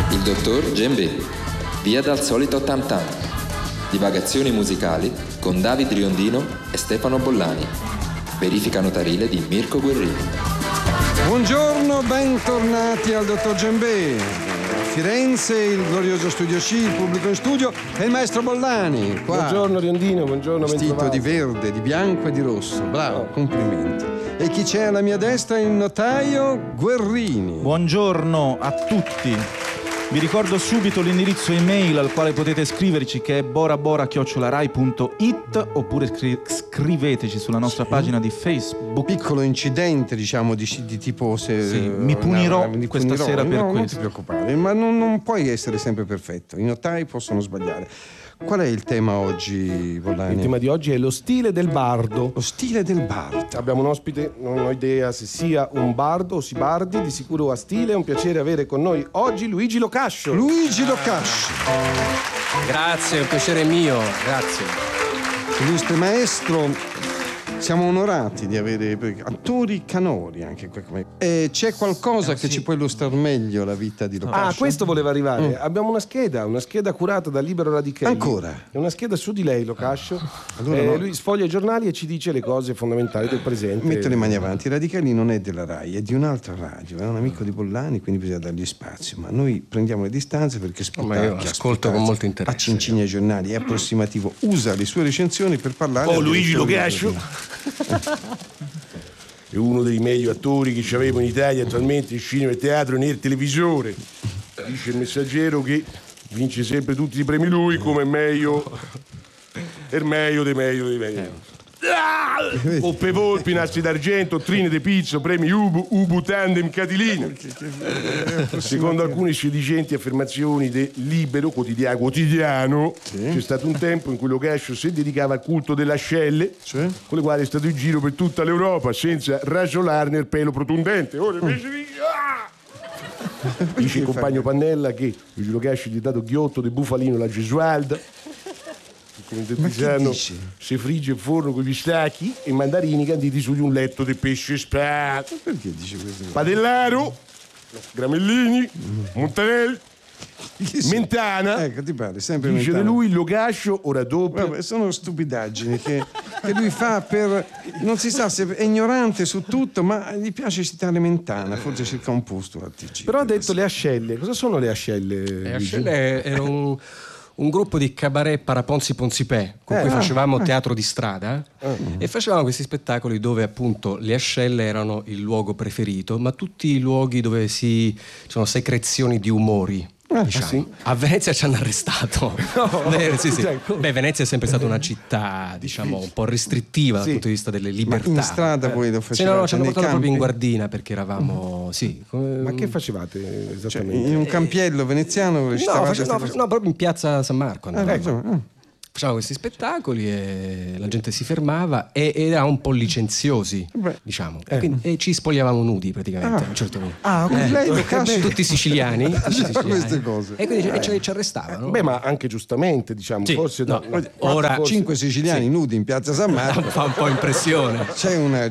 Il dottor Djembe, via dal solito tam tam. Divagazioni musicali con David Riondino e Stefano Bollani. Verifica notarile di Mirko Guerrini. Buongiorno, bentornati al dottor Djembe. A Firenze, il glorioso Studio C, il pubblico in studio e il maestro Bollani. Qua. Buongiorno Riondino, buongiorno. Vestito di verde, di bianco e di rosso. Bravo, complimenti. E chi c'è alla mia destra? Il notaio Guerrini. Buongiorno a tutti. Vi ricordo subito l'indirizzo email al quale potete scriverci, che è borabora@rai.it, oppure scriveteci sulla nostra pagina di Facebook. Piccolo incidente, diciamo, di tipo se sì, mi punirò questa sera per questo. Non ti preoccupare, ma non puoi essere sempre perfetto. I notai possono sbagliare. Qual è il tema oggi, Bollani? Il tema di oggi è lo stile del bardo. Lo stile del bardo. Abbiamo un ospite, non ho idea se sia un bardo o si bardi, di sicuro ha stile. È un piacere avere con noi oggi Luigi Locascio. Luigi Locascio. Grazie, è un piacere mio, grazie. Illustre maestro, siamo onorati di avere attori canori anche qui. C'è qualcosa che ci può illustrare meglio la vita di Locascio? Ah, questo voleva arrivare. Abbiamo una scheda curata da Libero Radichelli. Ancora? È una scheda su di lei, Locascio. Allora lui sfoglia i giornali e ci dice le cose fondamentali del presente. Mette le mani avanti. Radichelli non è della Rai, è di un'altra radio, è un amico di Bollani, quindi bisogna dargli spazio. Ma noi prendiamo le distanze perché ascolto con molto interesse. A cincigna ai giornali, è approssimativo. Usa le sue recensioni per parlare. Oh, Luigi Locascio è uno dei meglio attori che ci avevo in Italia attualmente in cinema e teatro e nel televisore. Dice il Messaggero che vince sempre tutti i premi lui, come è meglio dei meglio. Coppe Volpi, Nastri d'Argento, trine di pizzo, premi Ubu Tandem Catilina. Secondo alcune sedicenti affermazioni del Libero quotidiano, c'è stato un tempo in cui Locascio si dedicava al culto delle ascelle, con le quali è stato in giro per tutta l'Europa senza rasolarne il pelo protondente. Ora invece dice il compagno Pannella che Luigi Locascio gli ha dato ghiotto di bufalino la Gesualda. Come Pisano si frigge il forno con gli stacchi e mandarini canditi su di un letto di pesce sprato. Perché dice questo? Padellaro, Gramellini, Montanelli, Mentana. Ecco, ti pare, sempre dice Mentana. di lui Locascio, ora doppio. Vabbè, sono stupidaggini che lui fa per... Non si sa se è ignorante su tutto, ma gli piace citare Mentana, forse cerca un posto a TG. Però ha detto le ascelle. Cosa sono le ascelle? Le ascelle erano un gruppo di cabaret paraponzi ponzipè con cui facevamo teatro di strada e facevamo questi spettacoli dove appunto le ascelle erano il luogo preferito, ma tutti i luoghi dove ci sono secrezioni di umori. Diciamo. Sì? A Venezia ci hanno arrestato. No, sì. cioè, Venezia è sempre stata una città, diciamo, un po' restrittiva dal punto di vista delle libertà. Ma in strada poi lo facevate? Sì, no, ci hanno portato proprio in campi? guardina perché eravamo, Ma che facevate esattamente? Cioè, in un campiello veneziano? No, proprio in piazza San Marco. Facevamo questi spettacoli e la gente si fermava e era un po' licenziosi, diciamo. E ci spogliavamo nudi praticamente a un certo punto. Lei Locascio tutti siciliani. queste cose. E quindi ci arrestavano. Beh, ma anche giustamente, diciamo, Sì, forse no. Ora 5 siciliani nudi in piazza San Marco. fa un po' impressione. C'è una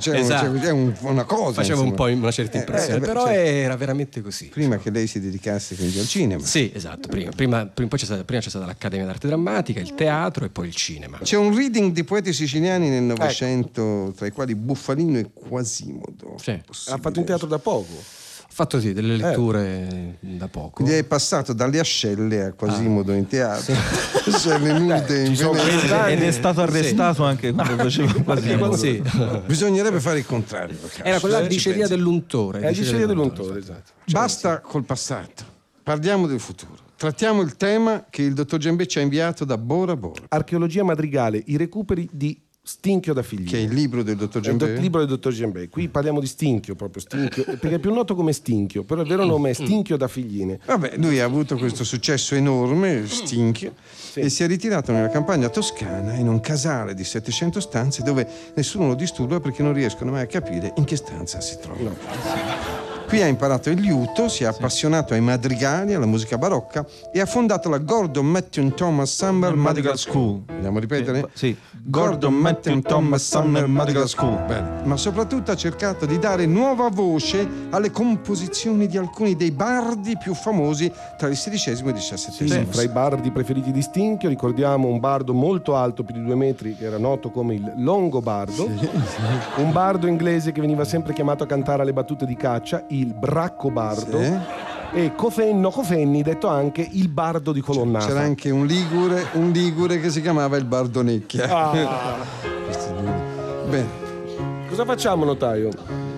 cosa. Faceva un po' una certa impressione, però era veramente così. Prima che lei si dedicasse quindi al cinema. Sì, esatto. Prima c'è stata l'Accademia d'Arte Drammatica, il teatro e poi il cinema. C'è un reading di poeti siciliani nel Novecento, tra i quali Buffalino e Quasimodo. Sì. Ha fatto un teatro da poco. Ho fatto delle letture da poco. Quindi è passato dalle ascelle a Quasimodo in teatro. Ascelle nude in Venezia. Ed è stato arrestato anche quando faceva Quasimodo. Sì. Bisognerebbe fare il contrario. Era quella diceria dell'untore. È diceria dell'untore, esatto. Basta col passato. Parliamo del futuro. Trattiamo il tema che il dottor Djembe ci ha inviato da Bora Bora. Archeologia madrigale, i recuperi di Stinchio da Figli. Che è il libro del dottor È il Djembe? libro del dottor Djembe. Qui parliamo di Stinchio, perché è più noto come Stinchio, però il vero nome è Stinchio da Figline. Vabbè, lui ha avuto questo successo enorme, Stinchio, e si è ritirato nella campagna toscana in un casale di 700 stanze dove nessuno lo disturba perché non riescono mai a capire in che stanza si trova. Qui ha imparato il liuto, si è appassionato ai madrigali, alla musica barocca e ha fondato la Gordon Matthew Thomas Summer Madrigal School. Vogliamo ripetere? Sì. Gordon Matthew Thomas Summer Madrigal School. Bene. Ma soprattutto ha cercato di dare nuova voce alle composizioni di alcuni dei bardi più famosi tra il XVI e il XVII. Sì, fra i bardi preferiti di Stinchio ricordiamo un bardo molto alto, più di 2 metri, che era noto come il Longobardo, un bardo inglese che veniva sempre chiamato a cantare alle battute di caccia, il Braccobardo, e Cofenni, detto anche il bardo di Colonnata. C'era anche un ligure che si chiamava il Bardonecchia. Bene. Cosa facciamo, notaio?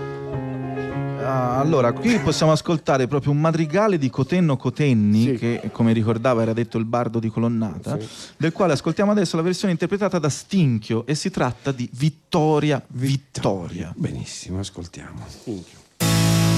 Allora, qui possiamo ascoltare proprio un madrigale di Cotenno Cotenni, che come ricordava era detto il bardo di Colonnata, del quale ascoltiamo adesso la versione interpretata da Stinchio, e si tratta di Vittoria. Benissimo, ascoltiamo. Stinchio.